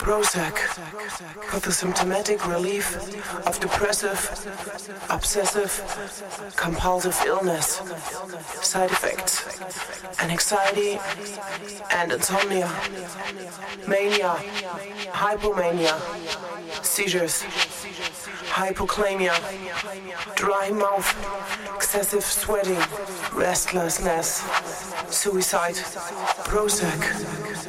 Prozac for the symptomatic relief of depressive, obsessive, compulsive illness, side effects, anxiety and insomnia, mania, hypomania, seizures, hypokalemia, dry mouth, excessive sweating, restlessness, suicide. Prozac